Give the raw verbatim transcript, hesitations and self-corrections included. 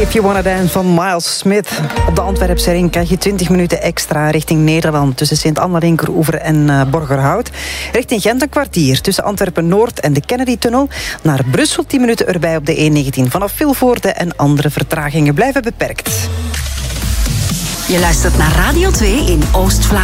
If You Wanna Dance van Miles Smith. Op de Antwerpse ring krijg je twintig minuten extra richting Nederland. Tussen Sint-Anna-Linkeroever en uh, Borgerhout. Richting Gent een kwartier. Tussen Antwerpen-Noord en de Kennedy-tunnel. Naar Brussel tien minuten erbij op de E negentien. Vanaf Vilvoorde en andere vertragingen blijven beperkt. Je luistert naar Radio twee in Oost-Vlaanderen.